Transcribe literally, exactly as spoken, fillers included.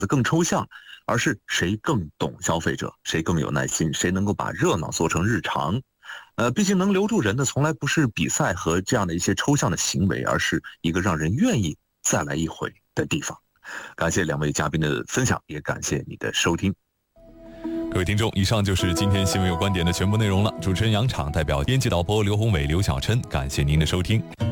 得更抽象，而是谁更懂消费者，谁更有耐心，谁能够把热闹做成日常。呃，毕竟能留住人的从来不是比赛和这样的一些抽象的行为，而是一个让人愿意再来一回的地方。感谢两位嘉宾的分享，也感谢你的收听。 各位听众，以上就是今天新闻有观点的全部内容了。主持人杨昶代表编辑导播刘宏伟、刘小琛，感谢您的收听。